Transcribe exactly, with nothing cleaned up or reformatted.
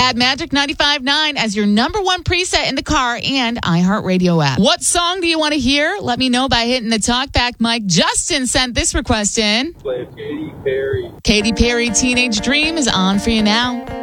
Add Magic ninety-five point nine as your number one preset in the car and iHeartRadio app. What song do you want to hear? Let me know by hitting the talkback mic. Justin sent this request in. Play Katy Perry. Katy Perry, Teenage Dream is on for you now.